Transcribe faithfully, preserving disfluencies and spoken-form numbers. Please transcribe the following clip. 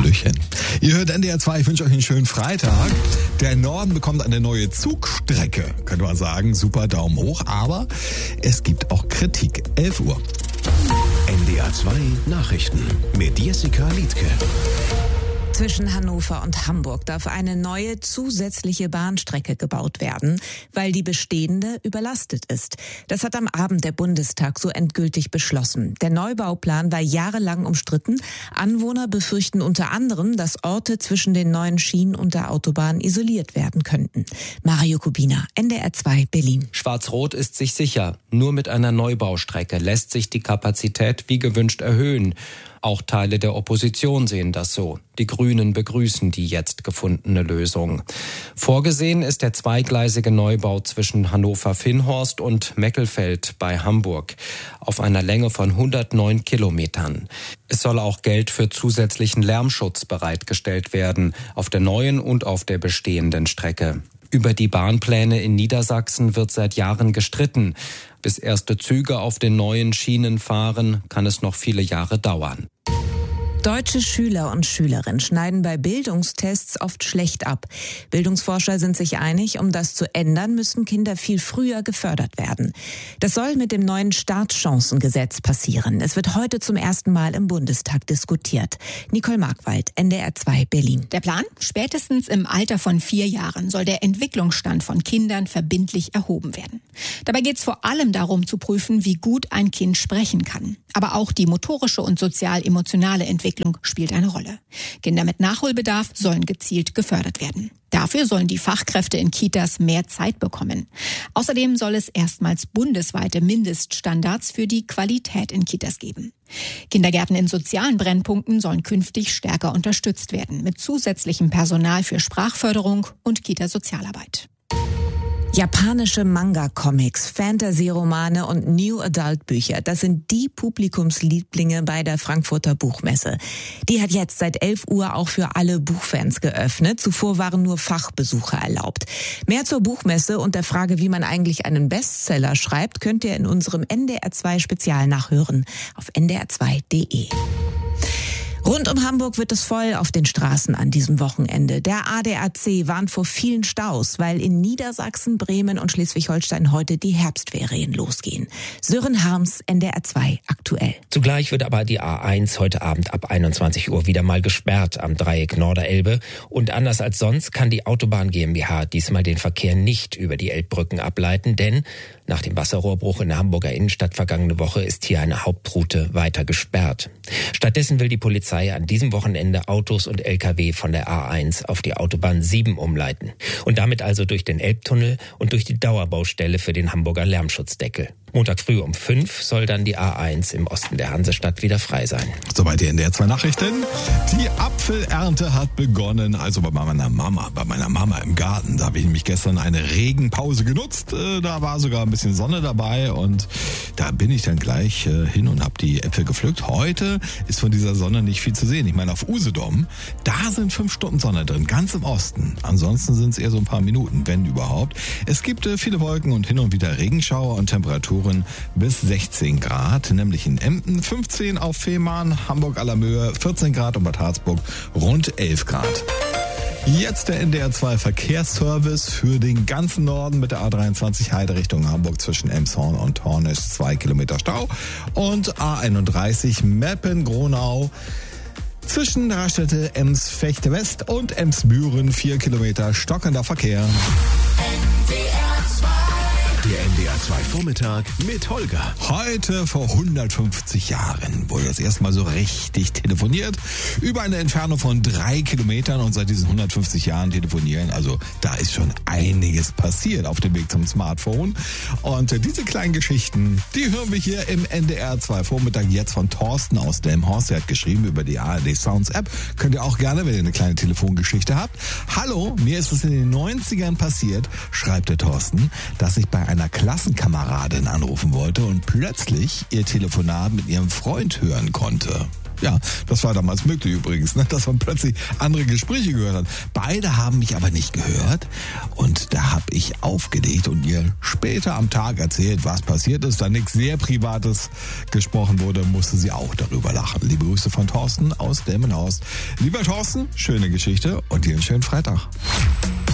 Hallöchen. Ihr hört N D R zwei, ich wünsche euch einen schönen Freitag. Der Norden bekommt eine neue Zugstrecke, könnte man sagen. Super, Daumen hoch, aber es gibt auch Kritik. elf Uhr. N D R zwei Nachrichten mit Jessica Liedtke. Zwischen Hannover und Hamburg darf eine neue zusätzliche Bahnstrecke gebaut werden, weil die bestehende überlastet ist. Das hat am Abend der Bundestag so endgültig beschlossen. Der Neubauplan war jahrelang umstritten. Anwohner befürchten unter anderem, dass Orte zwischen den neuen Schienen und der Autobahn isoliert werden könnten. Mario Kubina, N D R zwei Berlin. Schwarz-Rot ist sich sicher, nur mit einer Neubaustrecke lässt sich die Kapazität wie gewünscht erhöhen. Auch Teile der Opposition sehen das so. Die Grünen begrüßen die jetzt gefundene Lösung. Vorgesehen ist der zweigleisige Neubau zwischen Hannover-Vinnhorst und Meckelfeld bei Hamburg auf einer Länge von hundertneun Kilometern. Es soll auch Geld für zusätzlichen Lärmschutz bereitgestellt werden, auf der neuen und auf der bestehenden Strecke. Über die Bahnpläne in Niedersachsen wird seit Jahren gestritten. Bis erste Züge auf den neuen Schienen fahren, kann es noch viele Jahre dauern. Deutsche Schüler und Schülerinnen schneiden bei Bildungstests oft schlecht ab. Bildungsforscher sind sich einig, um das zu ändern, müssen Kinder viel früher gefördert werden. Das soll mit dem neuen Startchancengesetz passieren. Es wird heute zum ersten Mal im Bundestag diskutiert. Nicole Markwald, N D R zwei Berlin. Der Plan? Spätestens im Alter von vier Jahren soll der Entwicklungsstand von Kindern verbindlich erhoben werden. Dabei geht es vor allem darum zu prüfen, wie gut ein Kind sprechen kann. Aber auch die motorische und sozial-emotionale Entwicklung spielt eine Rolle. Kinder mit Nachholbedarf sollen gezielt gefördert werden. Dafür sollen die Fachkräfte in Kitas mehr Zeit bekommen. Außerdem soll es erstmals bundesweite Mindeststandards für die Qualität in Kitas geben. Kindergärten in sozialen Brennpunkten sollen künftig stärker unterstützt werden, mit zusätzlichem Personal für Sprachförderung und Kita-Sozialarbeit. Japanische Manga-Comics, Fantasy-Romane und New-Adult-Bücher, das sind die Publikumslieblinge bei der Frankfurter Buchmesse. Die hat jetzt seit elf Uhr auch für alle Buchfans geöffnet. Zuvor waren nur Fachbesucher erlaubt. Mehr zur Buchmesse und der Frage, wie man eigentlich einen Bestseller schreibt, könnt ihr in unserem N D R zwei Spezial nachhören auf n d r zwei punkt d e. Rund um Hamburg wird es voll auf den Straßen an diesem Wochenende. Der A D A C warnt vor vielen Staus, weil in Niedersachsen, Bremen und Schleswig-Holstein heute die Herbstferien losgehen. Sören Harms, N D R zwei aktuell. Zugleich wird aber die A eins heute Abend ab einundzwanzig Uhr wieder mal gesperrt am Dreieck Norderelbe. Und anders als sonst kann die Autobahn GmbH diesmal den Verkehr nicht über die Elbbrücken ableiten, denn nach dem Wasserrohrbruch in der Hamburger Innenstadt vergangene Woche ist hier eine Hauptroute weiter gesperrt. Stattdessen will die Polizei an diesem Wochenende Autos und L K W von der A eins auf die Autobahn sieben umleiten. Und damit also durch den Elbtunnel und durch die Dauerbaustelle für den Hamburger Lärmschutzdeckel. Montag früh um fünf soll dann die A eins im Osten der Hansestadt wieder frei sein. Soweit die N D R zwei Nachrichten. Die Apfelernte hat begonnen, also bei meiner Mama, bei meiner Mama im Garten. Da habe ich nämlich gestern eine Regenpause genutzt. Da war sogar ein bisschen Sonne dabei und da bin ich dann gleich hin und habe die Äpfel gepflückt. Heute ist von dieser Sonne nicht viel zu sehen. Ich meine, auf Usedom, da sind fünf Stunden Sonne drin, ganz im Osten. Ansonsten sind es eher so ein paar Minuten, wenn überhaupt. Es gibt viele Wolken und hin und wieder Regenschauer und Temperaturen bis sechzehn Grad, nämlich in Emden, fünfzehn auf Fehmarn, Hamburg-Allermöhe, vierzehn Grad und Bad Harzburg, rund elf Grad. Jetzt der N D R zwei Verkehrsservice für den ganzen Norden mit der A dreiundzwanzig Heide Richtung Hamburg zwischen Elmshorn und Hornisch, zwei Kilometer Stau und A einunddreißig Meppen-Gronau zwischen Raststätte Ems-Fechte West und Ems-Büren, vier Kilometer stockender Verkehr. Der N D R zwei Vormittag mit Holger. Heute vor hundertfünfzig Jahren wurde das erstmal so richtig telefoniert. Über eine Entfernung von drei Kilometern und seit diesen hundertfünfzig Jahren telefonieren. Also da ist schon einiges passiert auf dem Weg zum Smartphone. Und diese kleinen Geschichten, die hören wir hier im N D R zwei Vormittag jetzt von Thorsten aus Delmhorst. Er hat geschrieben über die A R D Sounds App. Könnt ihr auch gerne, wenn ihr eine kleine Telefongeschichte habt. Hallo, mir ist es in den neunzigern passiert, schreibt der Thorsten, dass ich bei einer Klassenkameradin anrufen wollte und plötzlich ihr Telefonat mit ihrem Freund hören konnte. Ja, das war damals möglich übrigens, ne? Dass man plötzlich andere Gespräche gehört hat. Beide haben mich aber nicht gehört und da habe ich aufgelegt und ihr später am Tag erzählt, was passiert ist. Da nichts sehr Privates gesprochen wurde, musste sie auch darüber lachen. Liebe Grüße von Thorsten aus Delmenhorst. Lieber Thorsten, schöne Geschichte und dir einen schönen Freitag.